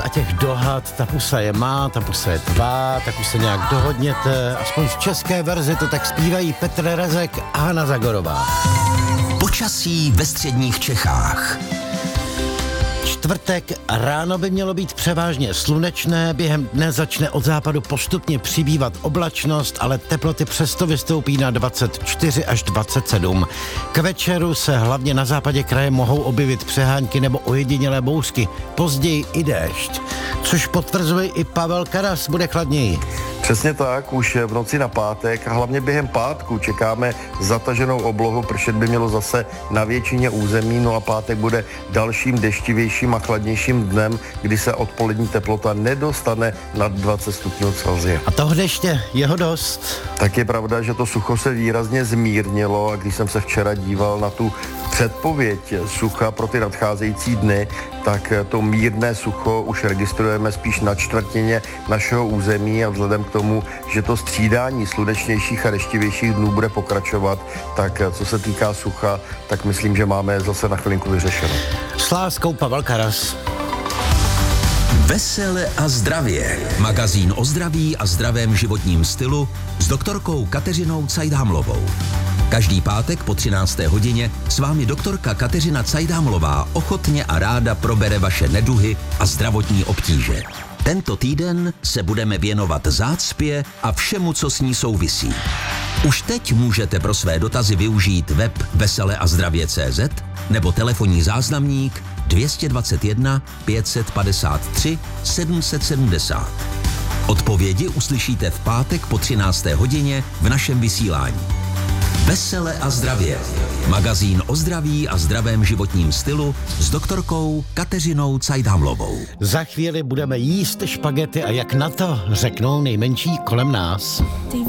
a těch dohad, ta pusa je má, ta pusa je tvá, tak už se nějak dohodněte. Aspoň v české verzi to tak zpívají Petr Rezek a Hana Zagorová. Počasí ve středních Čechách. Čtvrtek ráno by mělo být převážně slunečné, během dne začne od západu postupně přibývat oblačnost, ale teploty přesto vystoupí na 24 až 27. K večeru se hlavně na západě kraje mohou objevit přehánky nebo ojedinělé bouřky, později i déšť. Což potvrzuje i Pavel Karas, bude chladněji. Přesně tak, už v noci na pátek a hlavně během pátku čekáme zataženou oblohu, pršet by mělo zase na většině území, no a pátek bude dalším deštivějším a chladnějším dnem, kdy se odpolední teplota nedostane nad 20 stupňů Celsia. A toho deště jeho dost. Tak je pravda, že to sucho se výrazně zmírnilo a když jsem se včera díval na tu předpověď sucha pro ty nadcházející dny, tak to mírné sucho už registrujeme spíš na čtvrtině našeho území a vzhledem k tomu, že to střídání slunečnějších a deštivějších dnů bude pokračovat, tak co se týká sucha, tak myslím, že máme zase na chvilinku vyřešeno. S láskou Pavel Karas. Vesele a zdravě. Magazín o zdraví a zdravém životním stylu s doktorkou Kateřinou Cajdhamlovou. Každý pátek po 13. hodině s vámi doktorka Kateřina Cajdhamlová ochotně a ráda probere vaše neduhy a zdravotní obtíže. Tento týden se budeme věnovat zácpě a všemu, co s ní souvisí. Už teď můžete pro své dotazy využít web veseleazdravě.cz nebo telefonní záznamník 221 553 770. Odpovědi uslyšíte v pátek po 13. hodině v našem vysílání. Vesele a zdravě. Magazín o zdraví a zdravém životním stylu s doktorkou Kateřinou Cajdhamlovou. Za chvíli budeme jíst špagety a jak na to řeknou nejmenší kolem nás.